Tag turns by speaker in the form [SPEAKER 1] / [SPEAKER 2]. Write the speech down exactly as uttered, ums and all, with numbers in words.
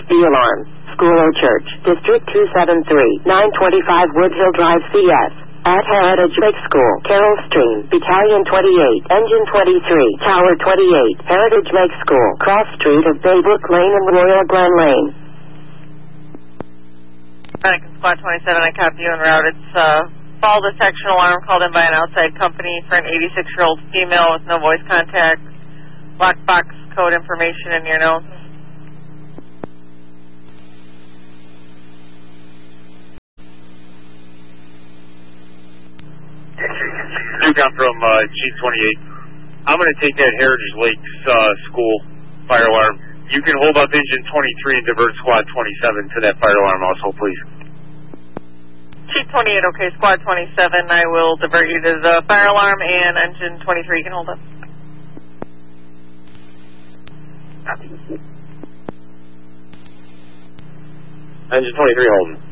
[SPEAKER 1] B-Alarm. School or church. District two seven three, nine twenty-five Woodhill Drive, C S. At Heritage Lake School, Carroll Stream, Battalion twenty-eight, Engine twenty-three, Tower twenty-eight, Heritage Lake School, Cross Street of Baybrook Lane and Royal Glen Lane.
[SPEAKER 2] Pelican Squad twenty-seven, I copy you en route. It's uh, fall detection alarm called in by an outside company for an eighty-six-year-old female with no voice contact. Black box code information in your notes.
[SPEAKER 3] Duke, I'm from uh, G twenty-eight. I'm going to take that Heritage Lakes uh, School fire alarm. You can hold up engine twenty-three and divert squad twenty-seven to that fire alarm also, please.
[SPEAKER 2] G twenty-eight, okay, squad twenty-seven. I will divert you to the fire alarm, and engine twenty-three can hold up.
[SPEAKER 3] Engine twenty-three holding.